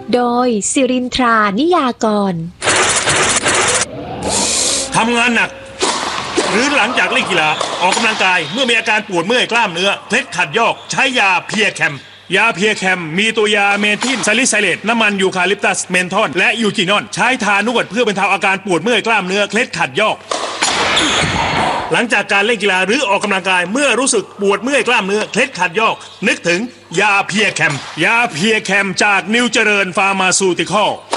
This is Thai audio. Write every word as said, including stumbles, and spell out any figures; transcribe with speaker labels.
Speaker 1: โดยสิรินทรานิยากร
Speaker 2: ทำงานหนักหรือหลังจากเล่นกีฬาออกกำลังกายเมื่อมีอาการปวดเมื่อยกล้ามเนื้อเคล็ดขัดยอกใช้ยาเพียแคมยาเพียแคมมีตัวยาเมทิลซาลิไซเลตน้ำมันยูคาลิปตัสเมนทอลและยูจินอนใช้ทานวดเพื่อบรรเทาอาการปวดเมื่อยกล้ามเนื้อเคล็ดขัดยอกหลังจากการเล่นกีฬาหรือออกกำลังกายเมื่อรู้สึกปวดเมื่อยกล้ามเนื้อเคล็ดขัดยอกนึกถึงยาเพียแคมยาเพียแคมจากนิวเจริญฟาร์มาซูติคอล